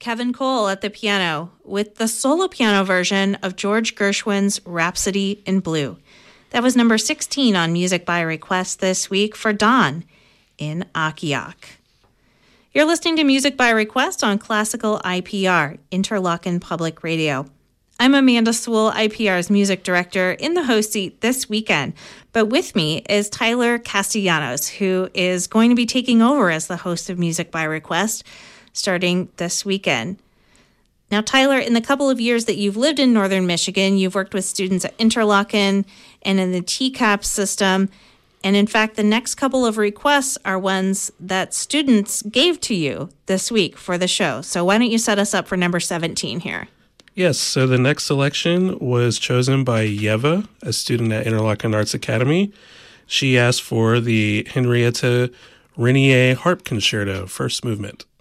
Kevin Cole at the piano with the solo piano version of George Gershwin's Rhapsody in Blue. That was number 16 on Music by Request this week for Dawn in Akiak. You're listening to Music by Request on Classical IPR, Interlochen Public Radio. I'm Amanda Sewell, IPR's music director, in the host seat this weekend. But with me is Tyler Castellanos, who is going to be taking over as the host of Music by Request starting this weekend. Now, Tyler, in the couple of years that you've lived in Northern Michigan, you've worked with students at Interlochen and in the TCAP system. And in fact, the next couple of requests are ones that students gave to you this week for the show. So why don't you set us up for number 17 here? Yes, so the next selection was chosen by Yeva, a student at Interlochen Arts Academy. She asked for the Henrietta Renier Harp Concerto, first movement.